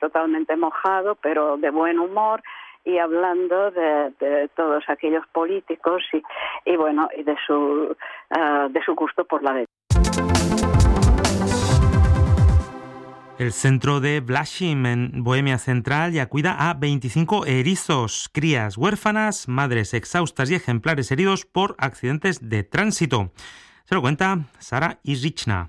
totalmente mojado, pero de buen humor, y hablando de todos aquellos políticos y bueno, y de su gusto por la leche. El centro de Vlašim, en Bohemia Central, ya cuida a 25 erizos, crías huérfanas, madres exhaustas y ejemplares heridos por accidentes de tránsito. Se lo cuenta Sara Irichna.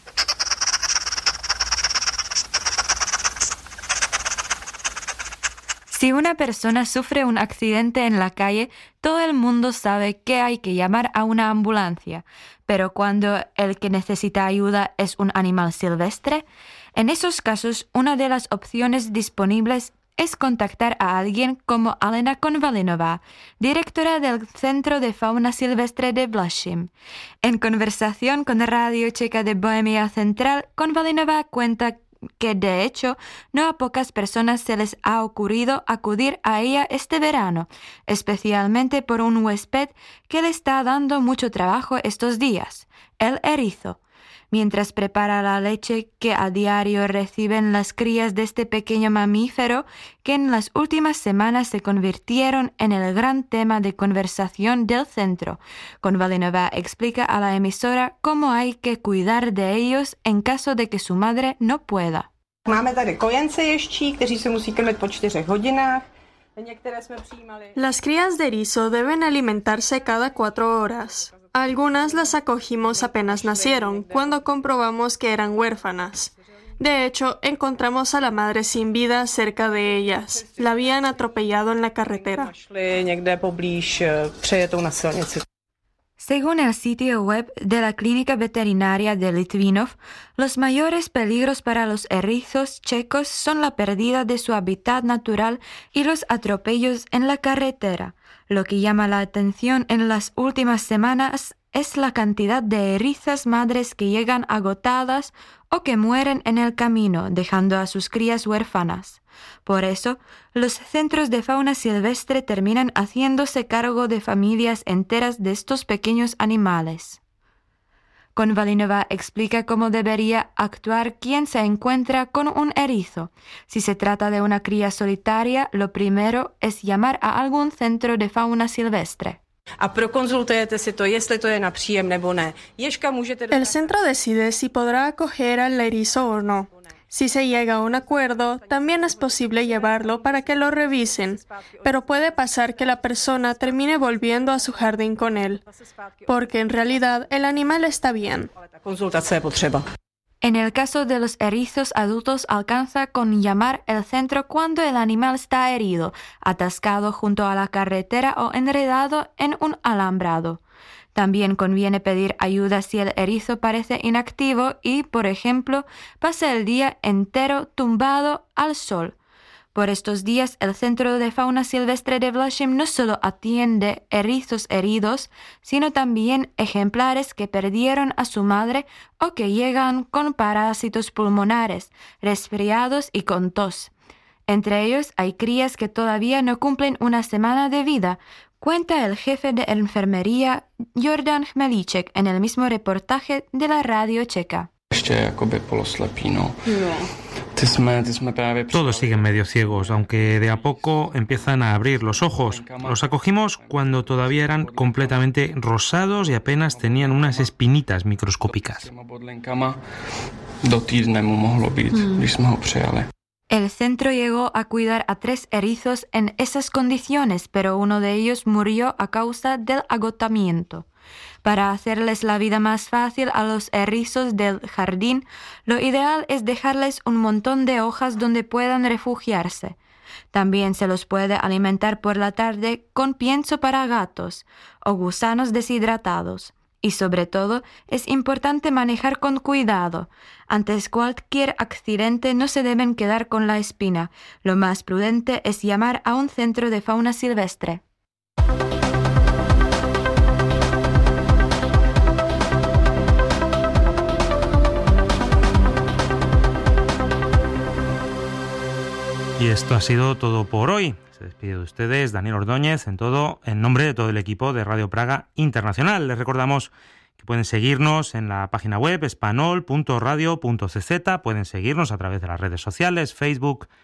Si una persona sufre un accidente en la calle, todo el mundo sabe que hay que llamar a una ambulancia. Pero cuando el que necesita ayuda es un animal silvestre, en esos casos una de las opciones disponibles es contactar a alguien como Alena Konvalinova, directora del Centro de Fauna Silvestre de Vlašim. En conversación con Radio Checa de Bohemia Central, Konvalinova cuenta que de hecho no a pocas personas se les ha ocurrido acudir a ella este verano, especialmente por un huésped que le está dando mucho trabajo estos días, el erizo. Mientras prepara la leche que a diario reciben las crías de este pequeño mamífero que en las últimas semanas se convirtieron en el gran tema de conversación del centro. Konvalinova explica a la emisora cómo hay que cuidar de ellos en caso de que su madre no pueda. Máme tady kojence ježčí, kteří se musí krmit po 4 hodinách. Las crías de erizo deben alimentarse cada 4 horas. Algunas las acogimos apenas nacieron, cuando comprobamos que eran huérfanas. De hecho, encontramos a la madre sin vida cerca de ellas. La habían atropellado en la carretera. Según el sitio web de la Clínica Veterinaria de Litvinov, los mayores peligros para los erizos checos son la pérdida de su hábitat natural y los atropellos en la carretera. Lo que llama la atención en las últimas semanas es la cantidad de erizas madres que llegan agotadas o que mueren en el camino, dejando a sus crías huérfanas. Por eso, los centros de fauna silvestre terminan haciéndose cargo de familias enteras de estos pequeños animales. Konvalinova explica cómo debería actuar quien se encuentra con un erizo. Si se trata de una cría solitaria, lo primero es llamar a algún centro de fauna silvestre. El centro decide si podrá acoger al erizo o no. Si se llega a un acuerdo, también es posible llevarlo para que lo revisen, pero puede pasar que la persona termine volviendo a su jardín con él, porque en realidad el animal está bien. En el caso de los erizos adultos alcanza con llamar el centro cuando el animal está herido, atascado junto a la carretera o enredado en un alambrado. También conviene pedir ayuda si el erizo parece inactivo y, por ejemplo, pasa el día entero tumbado al sol. Por estos días, el Centro de Fauna Silvestre de Vlašim no solo atiende erizos heridos, sino también ejemplares que perdieron a su madre o que llegan con parásitos pulmonares, resfriados y con tos. Entre ellos hay crías que todavía no cumplen una semana de vida, cuenta el jefe de enfermería Jordan Chmelíček en el mismo reportaje de la Radio Checa. Todos siguen medio ciegos, aunque de a poco empiezan a abrir los ojos. Los acogimos cuando todavía eran completamente rosados y apenas tenían unas espinitas microscópicas. El centro llegó a cuidar a 3 erizos en esas condiciones, pero uno de ellos murió a causa del agotamiento. Para hacerles la vida más fácil a los erizos del jardín, lo ideal es dejarles un montón de hojas donde puedan refugiarse. También se los puede alimentar por la tarde con pienso para gatos o gusanos deshidratados. Y sobre todo, es importante manejar con cuidado. Antes cualquier accidente no se deben quedar con la espina. Lo más prudente es llamar a un centro de fauna silvestre. Y esto ha sido todo por hoy. Se despide de ustedes Daniel Ordóñez en nombre de todo el equipo de Radio Praga Internacional. Les recordamos que pueden seguirnos en la página web espanol.radio.cz, pueden seguirnos a través de las redes sociales, Facebook,